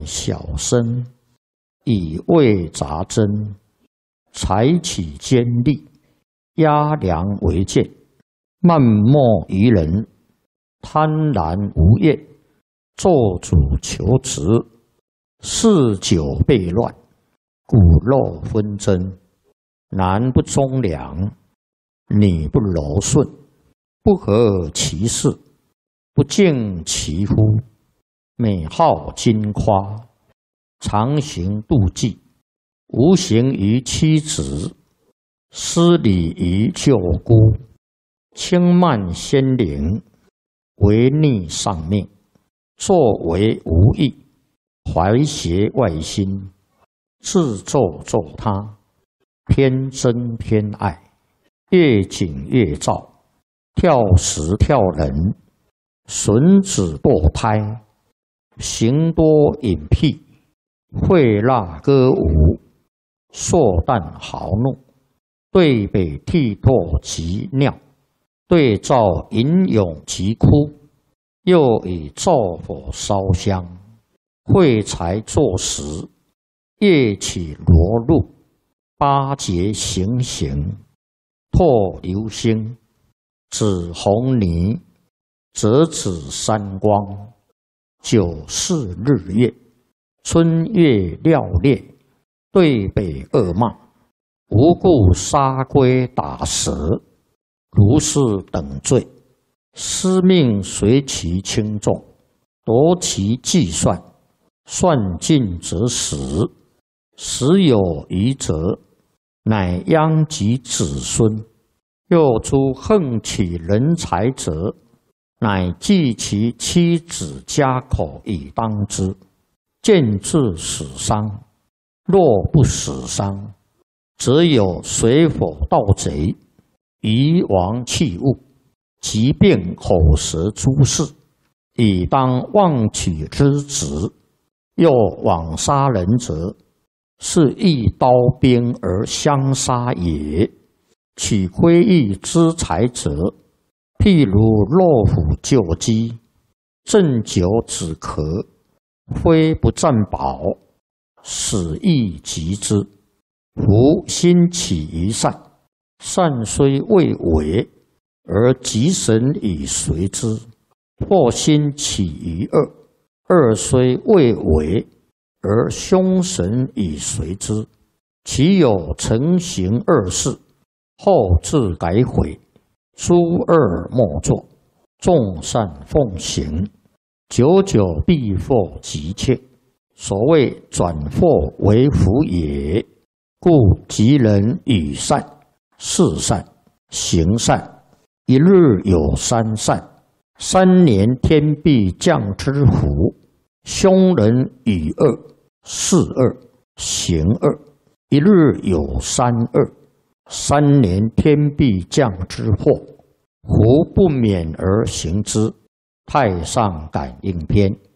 小生，以为杂针，采取尖利，压梁为剑，漫莫于人，贪婪无厌，做主求职，嗜酒悖乱，骨肉纷争，男不忠良，女不柔顺，不合其事，不敬其夫，美好矜夸，常行妒忌，无形于妻子，失礼于舅姑，轻慢先灵，违逆上命，作为无益，怀邪外心，自作作他，偏憎偏爱，越紧越躁，跳时跳人，损子堕胎，行多隐僻，会蜡歌舞，硕诞豪怒，对北涕唾及尿，对照吟咏及哭，又以灶火烧香，会财作食，夜起罗露，八节行刑，唾流星，紫红泥，折指三光，九四日月，春月料烈，对北恶骂，无故杀龟打蛇，如是等罪，司命随其轻重，夺其计算，算尽则死，死有余则，乃殃及子孙。又诸横取人才者，乃计其妻子家口以当之，见至死伤。若不死伤，则有水火盗贼，夷王器物，疾病口舌诸事，以当妄取之职。又枉杀人者，是一刀兵而相杀也。取窥益之财者，譬如骆虎救鸡，鸩酒止咳，非不占宝，死亦及之。夫心起于善，善虽未为，而吉神以随之；或心起于恶，恶虽未为，而凶神以随之。其有成行恶事，后自改悔，诸恶莫作，众善奉行，久久必获吉切。所谓转祸为福也。故吉人语善、事善、行善，一日有三善，3年天必降之福。凶人语恶、事恶、行恶，一日有三恶，3年天必降之祸，胡不免而行之。太上感应篇。